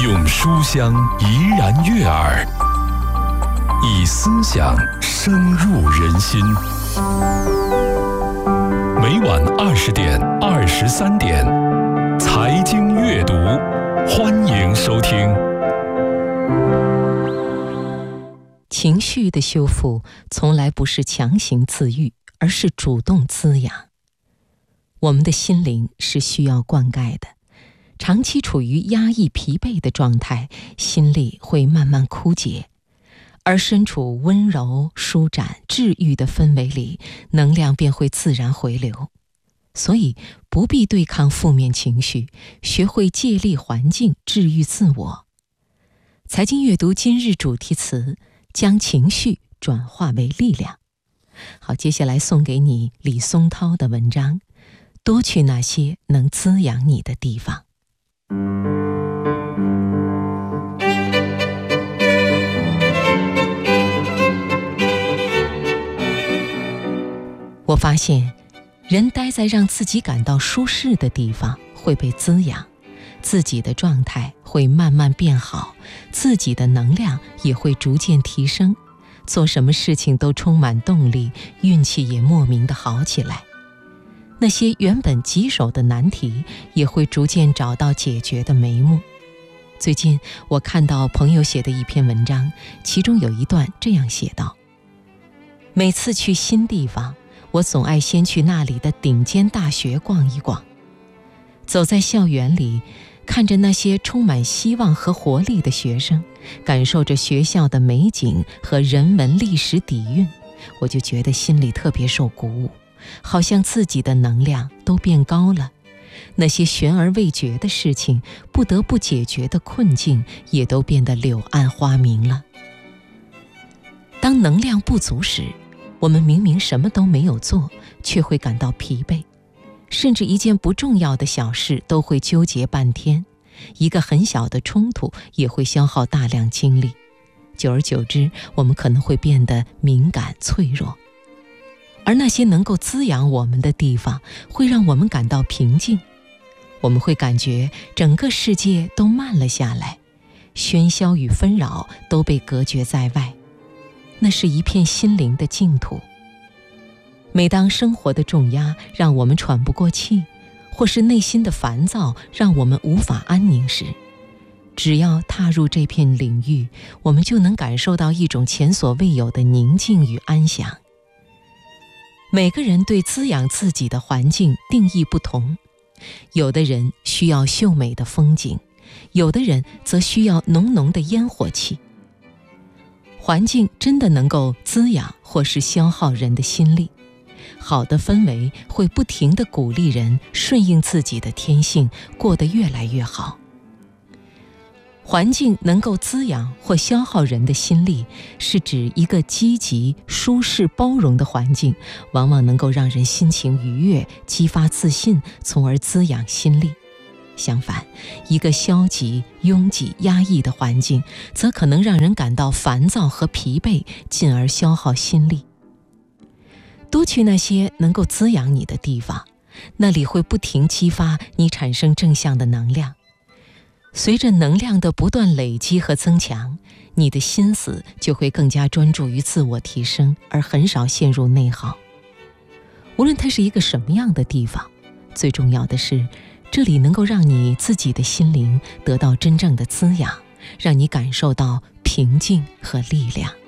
用书香怡然悦耳，以思想深入人心。每晚20点、23点，财经阅读，欢迎收听。 情绪的修复从来不是强行自愈，而是主动滋养。我们的心灵是需要灌溉的，长期处于压抑疲惫的状态，心力会慢慢枯竭，而身处温柔、舒展、治愈的氛围里，能量便会自然回流。所以不必对抗负面情绪，学会借力环境治愈自我。财经阅读今日主题词：将情绪转化为力量。好，接下来送给你李松涛的文章，多去那些能滋养你的地方。我发现，人待在让自己感到舒适的地方会被滋养，自己的状态会慢慢变好，自己的能量也会逐渐提升，做什么事情都充满动力，运气也莫名的好起来。那些原本棘手的难题也会逐渐找到解决的眉目。最近我看到朋友写的一篇文章，其中有一段这样写道：每次去新地方，我总爱先去那里的顶尖大学逛一逛。走在校园里，看着那些充满希望和活力的学生，感受着学校的美景和人文历史底蕴，我就觉得心里特别受鼓舞，好像自己的能量都变高了。那些悬而未决的事情，不得不解决的困境，也都变得柳暗花明了。当能量不足时，我们明明什么都没有做，却会感到疲惫，甚至一件不重要的小事都会纠结半天，一个很小的冲突也会消耗大量精力。久而久之，我们可能会变得敏感脆弱。而那些能够滋养我们的地方，会让我们感到平静。我们会感觉整个世界都慢了下来，喧嚣与纷扰都被隔绝在外，那是一片心灵的净土。每当生活的重压让我们喘不过气，或是内心的烦躁让我们无法安宁时，只要踏入这片领域，我们就能感受到一种前所未有的宁静与安详。每个人对滋养自己的环境定义不同，有的人需要秀美的风景，有的人则需要浓浓的烟火气。环境真的能够滋养或是消耗人的心力，好的氛围会不停地鼓励人顺应自己的天性，过得越来越好。环境能够滋养或消耗人的心力，是指一个积极、舒适、包容的环境，往往能够让人心情愉悦，激发自信，从而滋养心力。相反，一个消极、拥挤、压抑的环境，则可能让人感到烦躁和疲惫，进而消耗心力。多去那些能够滋养你的地方，那里会不停激发你产生正向的能量。随着能量的不断累积和增强，你的心思就会更加专注于自我提升，而很少陷入内耗。无论它是一个什么样的地方，最重要的是，这里能够让你自己的心灵得到真正的滋养，让你感受到平静和力量。